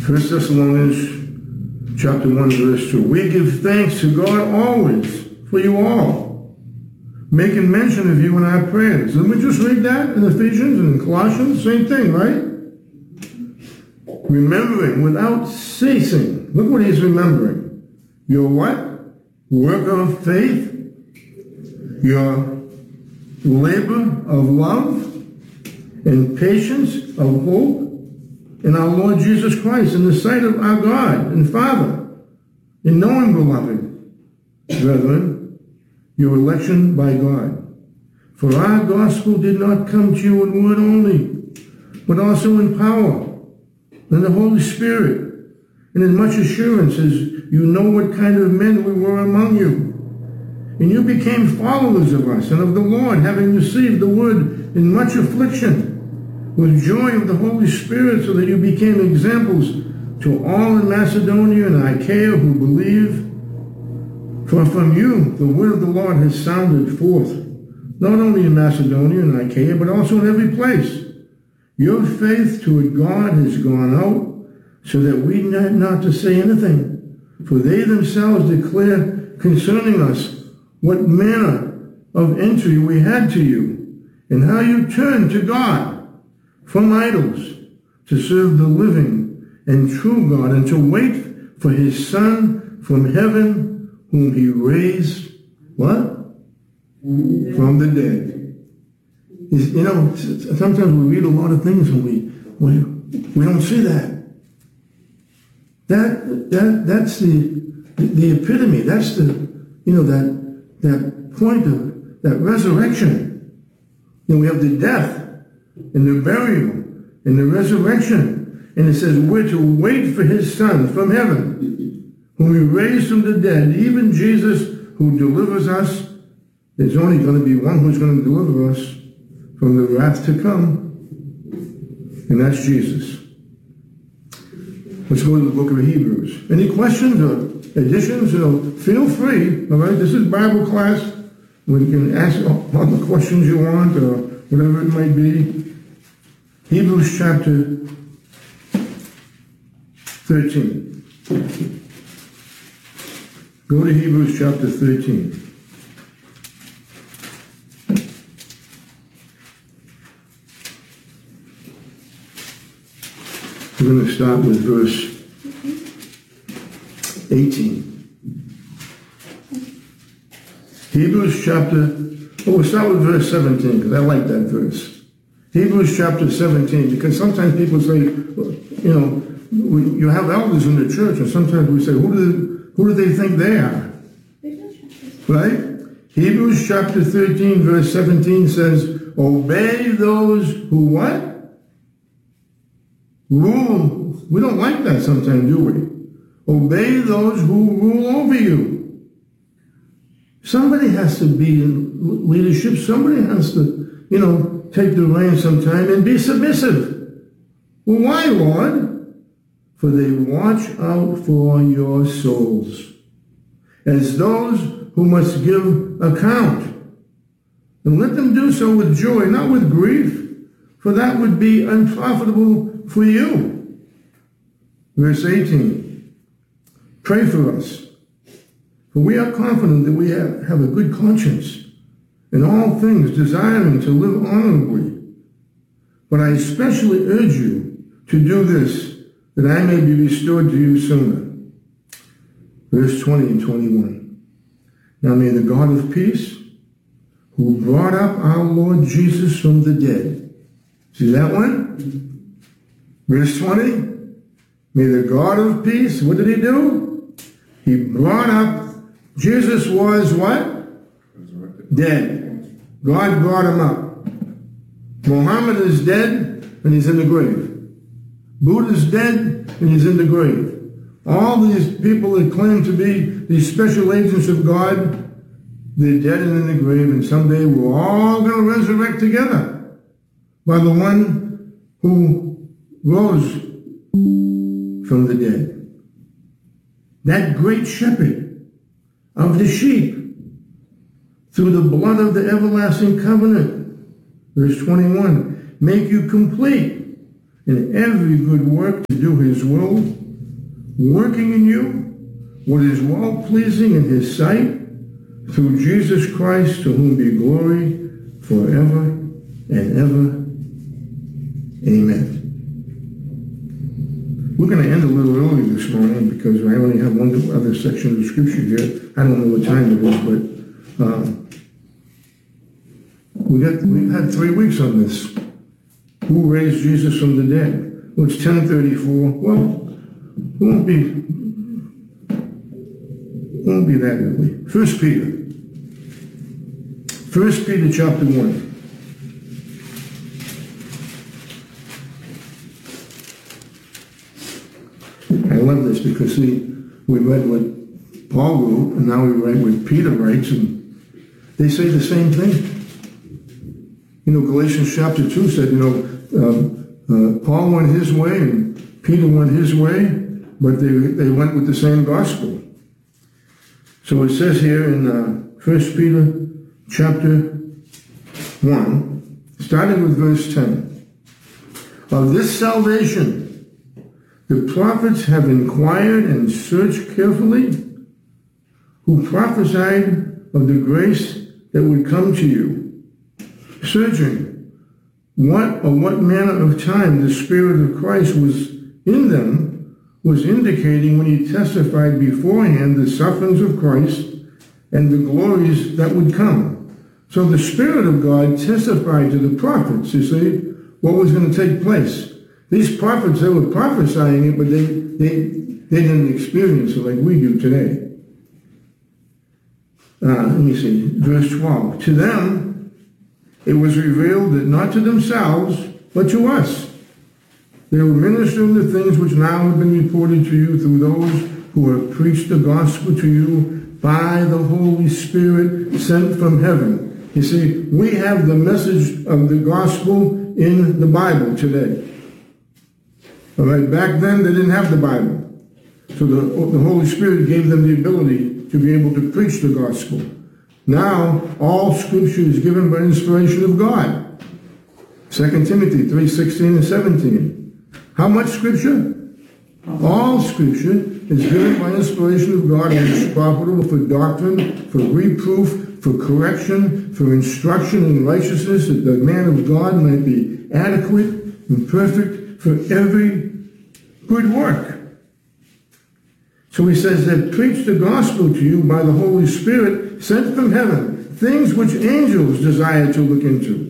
1 Thessalonians chapter 1, verse 2. We give thanks to God always for you all, making mention of you in our prayers. Didn't we just read that in Ephesians and in Colossians? Same thing, right? Remembering without ceasing. Look what he's remembering. Your what? Work of faith, your labor of love, and patience of hope in our Lord Jesus Christ, in the sight of our God and Father, in knowing, beloved brethren, your election by God. For our gospel did not come to you in word only, but also in power, and the Holy Spirit, and in much assurance, as you know what kind of men we were among you. And you became followers of us and of the Lord, having received the word in much affliction, with joy of the Holy Spirit, so that you became examples to all in Macedonia and Achaia who believe. For from you the word of the Lord has sounded forth, not only in Macedonia and Achaia, but also in every place. Your faith toward God has gone out, so that we need not to say anything. For they themselves declare concerning us what manner of entry we had to you, and how you turned to God from idols to serve the living and true God, and to wait for his Son from heaven, whom he raised, what? From the dead. You know, sometimes we read a lot of things and we don't see that. That's the epitome. That's that point of that resurrection. And we have the death and the burial and the resurrection. And it says we're to wait for his Son from heaven, whom he raised from the dead, even Jesus, who delivers us. There's only going to be one who's going to deliver us from the wrath to come, and that's Jesus. Let's go to the book of Hebrews. Any questions or additions? Feel free. All right, this is Bible class. We can ask all the questions you want, or whatever it might be. Hebrews chapter 13. Go to Hebrews chapter 13. We're going to start with verse 18. Hebrews chapter, we'll start with verse 17, because I like that verse. Hebrews chapter 17, because sometimes people say, you have elders in the church, and sometimes we say, who do they think they are? Right? Hebrews chapter 13, verse 17 says, obey those who what? Rule. We don't like that sometimes, do we? Obey those who rule over you. Somebody has to be in leadership. Somebody has to, take the reins sometime and be submissive. Well, why, Lord? For they watch out for your souls, as those who must give account. And let them do so with joy, not with grief, for that would be unprofitable for you. Verse 18. Pray for us, for we are confident that we have a good conscience in all things, desiring to live honorably. But I especially urge you to do this, that I may be restored to you sooner. Verse 20 and 21. Now may the God of peace, who brought up our Lord Jesus from the dead. See that one? Verse 20. May the God of peace, what did he do? He brought up, Jesus was what? Dead. God brought him up. Muhammad is dead and he's in the grave. Buddha's dead and he's in the grave. All these people that claim to be these special agents of God, they're dead and in the grave, and someday we're all going to resurrect together by the one who rose from the dead. That great shepherd of the sheep, through the blood of the everlasting covenant, verse 21, make you complete in every good work to do his will, working in you what is well-pleasing in his sight, through Jesus Christ, to whom be glory forever and ever. Amen. We're going to end a little early this morning because I only have one other section of scripture here. I don't know what time it is, but we've had 3 weeks on this. Who raised Jesus from the dead? Well, it's 10:34. Well, it won't be that early. 1 Peter. 1 Peter chapter 1. I love this because, see, we read what Paul wrote, and now we read what Peter writes, and they say the same thing. You know, Galatians chapter 2 said, Paul went his way and Peter went his way, but they went with the same gospel. So it says here in 1 Peter chapter 1, starting with verse 10, of this salvation the prophets have inquired and searched carefully, who prophesied of the grace that would come to you, searching what manner of time the Spirit of Christ was in them, was indicating when he testified beforehand the sufferings of Christ and the glories that would come. So the Spirit of God testified to the prophets, you see, what was going to take place. These prophets, they were prophesying it, but they didn't experience it like we do today. Let me see, verse 12. To them it was revealed that not to themselves, but to us. They were ministering the things which now have been reported to you through those who have preached the gospel to you by the Holy Spirit sent from heaven. You see, we have the message of the gospel in the Bible today. All right, back then they didn't have the Bible. So the Holy Spirit gave them the ability to be able to preach the gospel. Now, all Scripture is given by inspiration of God. 2 Timothy 3:16 and 17. How much Scripture? All Scripture is given by inspiration of God and is profitable for doctrine, for reproof, for correction, for instruction in righteousness, that the man of God might be adequate and perfect for every good work. So he says that preach the gospel to you by the Holy Spirit sent from heaven, things which angels desire to look into.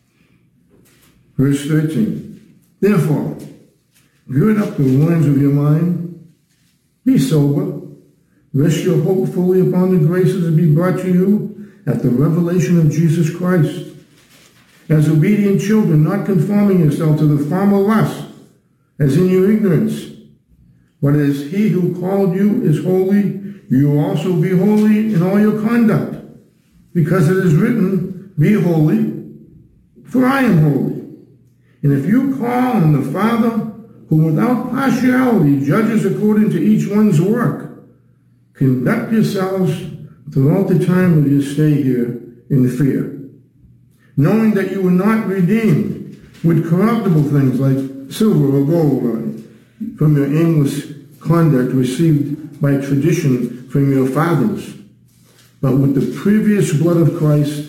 Verse 13. Therefore, gird up the loins of your mind, be sober, rest your hope fully upon the graces to be brought to you at the revelation of Jesus Christ. As obedient children, not conforming yourself to the former lust, as in your ignorance. But as he who called you is holy, you also be holy in all your conduct. Because it is written, be holy, for I am holy. And if you call on the Father, who without partiality judges according to each one's work, conduct yourselves throughout the time of your stay here in fear, knowing that you were not redeemed with corruptible things like silver or gold from your aimless conduct received by tradition from your fathers, but with the precious blood of Christ,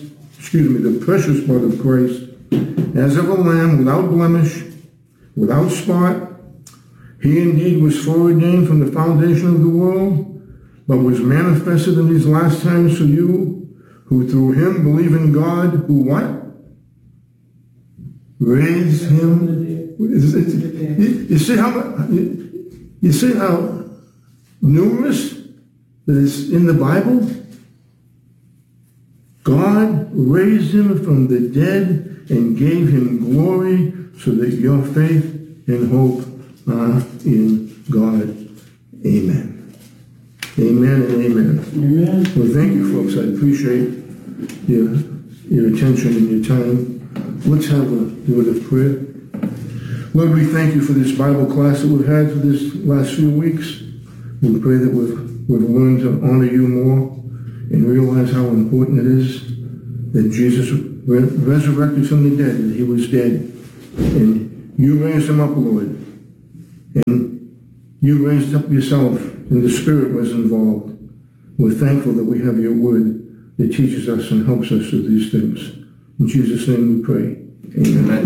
as of a lamb without blemish, without spot. He indeed was foreordained from the foundation of the world, but was manifested in these last times for you, who through him believe in God, who what? Raised him. You see how numerous that is in the Bible? God raised him from the dead and gave him glory, so that your faith and hope are in God. Amen. Amen and amen. Amen. Well, thank you, folks. I appreciate your attention and your time. Let's have a word of prayer. Lord, we thank you for this Bible class that we've had for this last few weeks. We pray that we've learned to honor you more and realize how important it is that Jesus resurrected from the dead, that he was dead, and You raised him up, Lord. And you raised up yourself, and the Spirit was involved. We're thankful that we have your word that teaches us and helps us with these things. In Jesus' name we pray. Amen.